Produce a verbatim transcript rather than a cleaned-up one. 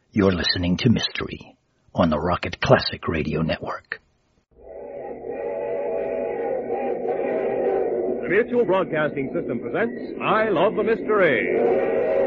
You're listening to Mystery on the Rocket Classic Radio Network. The Mutual Broadcasting System presents I Love the Mystery.